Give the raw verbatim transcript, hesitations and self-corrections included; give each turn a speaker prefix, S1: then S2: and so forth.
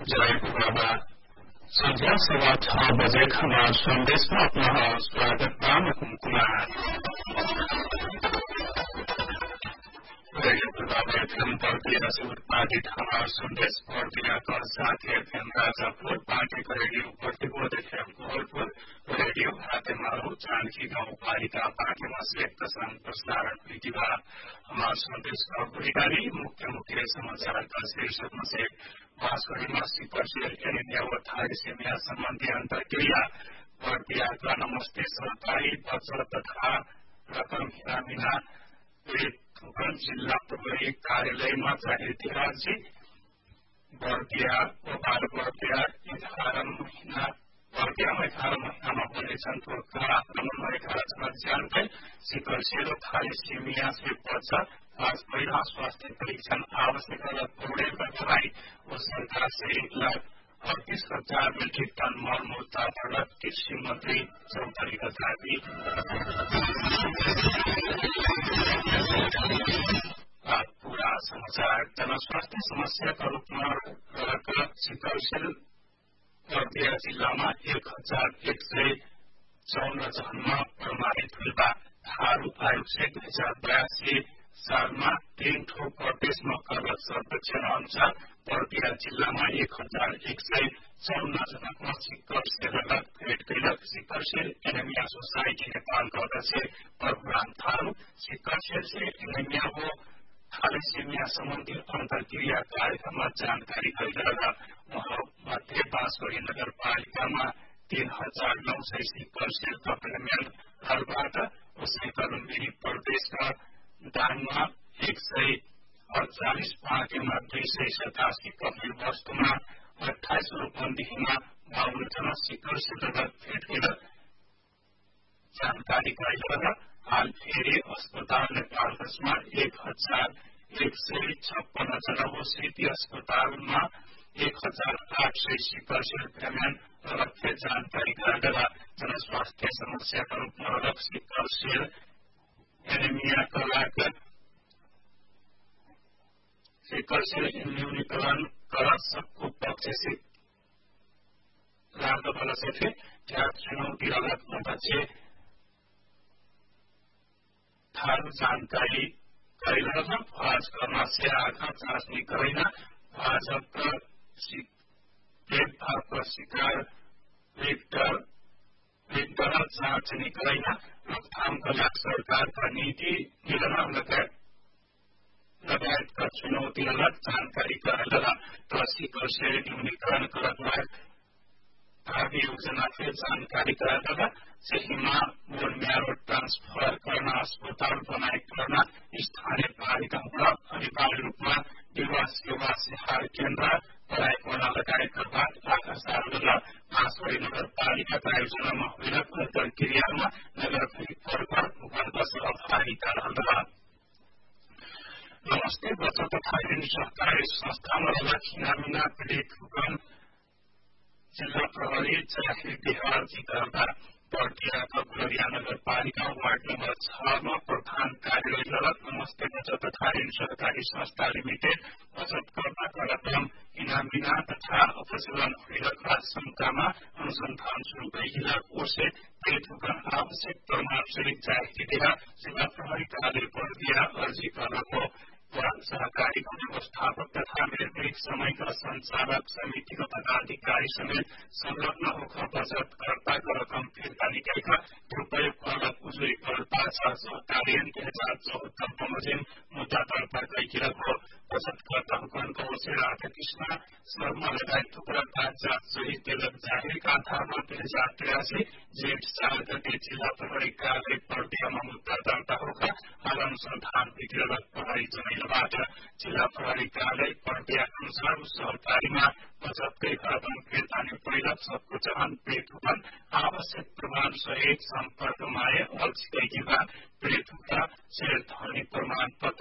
S1: जय बाबा संध्या सवा छह बजे खबर संदेश में अपना स्वागत नाम कुमार रेडियो बाबा एफएम पर तेरह से उत्पादित हमारा संदेश और दिया कर साथ ही एफएम राजापुर पार्टी का रेडियो प्रतिबोध एफएम कोहलपुर रेडियो हातेमारू जानकी गांव पालिका पार्टी में संयुक्त प्रसारण हुई बात हमारा संदेश का अधिकारी मुख्य मुख्य समाचार का शीर्षक में से भास्कर मासिक परिषद एनिमिया व थैलेसीमिया संबंधी अंतरक्रिया प्रक्रिया का नमस्ते सरकारी बचत तथा रकम हिरामिना पीड़ित जिला प्रभारी कार्यालय में जाहिर राज्य बर्दिया व बाल बर्दिया एघार महीना बर्दिया में एघार महीना में होने संतोष आक्रमण में एघार जान गए सिकल सेल थैलेसीमिया से बचा आज महिला स्वास्थ्य परीक्षण आवश्यक पूरे बढ़ाई और सरकार से एक लाख अड़तीस हजार मीट्रिक टन मल मूत्र बढ़त कृषि मंत्री चौधरी का दावी पूरा समाचार जन स्वास्थ्य समस्या का रूप में सिकल सेल बर्दिया जिला में एक हजार एक सौ चौन्न जन्म प्रमाणित हुआ थारू आयोग से दो हजार बयासी साल में तीन ठो प्रदेश में करगत सर्वेक्षण अनुसार बर्दिया जिला में एक हजार एक सौ चौन्न जना सिक्कर से लगत भेट गलत सिक्कर सेल एनीमिया सोसाइटी नेपाल का अध्यक्ष परशुराम थारू सिक्कर सेल से एनीमिया व थैलेसीमिया संबंधी अंतरक्रिया कार्यक्रम में जानकारी दिया मध्य बांसवाड़ी नगर पालिका में तीन हजार नौ सौ सिक्कर सेल का पेमेंट हलबाट उसने कलुम्बिनी प्रदेश का दानमा एक सय अड़चालीस पार्टी में दुई सय सतासी कपिल वस्तु में अठाइस रूपन्देहीमा बावन जना सिक्कर से लगत भेट गलत जानकारी गराइएगा हाल फेरि अस्पताल नेपालगंज में एक हजार एक सय छप्पन्न जना व सिटी अस्पताल में एक हजार आठ सय सिक्कर सेल पेमेंट रखे जानकारी गराइएगा जन स्वास्थ्य समस्या का रूप में अलग सिक्कर सेल एनीमिया का सिक्कर सेल न्यूनीकरण कर सबको पक्ष से लाभ वाला से थे क्या चुनौती अलग में बचे थारू जानकारी करेगा आज करना से आखा चाशनी करेना भाजपा भेदभाव का शिकार विक्टर विक्टर जांच निकलेगा रोकथाम का लाभ सरकार का नीति निर्णय लगाए लगायत का चुनौती अलग जानकारी करेगा कृषि कर से न्यूनीकरण कर भावी योजना के जानकारी करेगा सीमा मूल म्यारो ट्रांसफर करना अस्पताल बनाए करना स्थानीय पालिका अनिवार्य रूप में युवा सेवा सिहार केन्द्र पढ़ाई करना लगाए कर बाद आकाशाला बांसवाड़ी नगर पालिका का आयोजना में हुई अंतरक्रिया में नगर परिषद भूखंड सहभागिता रहा नमस्ते बचत तथा ऋण सहकारी संस्था में हिरामिना पीड़ित हुकम जिला प्रभारी जाहिर बिहार जी करता बर्दिया का गुलरिया नगर पालिका वार्ड नंबर छह में प्रधान कार्यालय लगत नमस्ते बचत तथा ऋण सहकारी संस्था लिमिटेड बचतकर्ता का रकम इनामिना तथा अपचलन हुई शंका में अनुसंधान शुरू गई ओर से पीड़ित हुकम आवश्यक प्रमाण सहित जाहिर दिया जिला प्रभारी कार्यालय बर्दिया अर्जी कर रखो सहकारी व्यवस्थापक तथा निर्धारित समय का संचालक समिति का पदाधिकारी समेत संलग्न होकर बचतकर्ता का रकम फिर्ता निकलेगा रुपये फलक उजुरी करता सहकारी दो हजार चौहत्तर बमोजिम मुद्दा तौर पर कई गिरफ हो बचतकर्ता हुकम को से राधा कृष्णा शर्मा लगाए टुकड़ा का जांच सहित तिलक जाहिर का आधार में दो हजार तिरासी जेठ चार गति जिला प्रभारी कार्यालय बर्दिया में मुद्दा दर्ता होगा हाल अनुसंधान विधिवत प्रभारी जमीन जिला प्रभारी कार्यालय बर्दिया अनुसार सहकारी में बचत के रकम फिर्ता निपटेगा सबको जहान पीड़ित हुकम आवश्यक प्रमाण सहित संपर्क में आए और पीड़ित हुआ से ध्वनि प्रमाण पत्र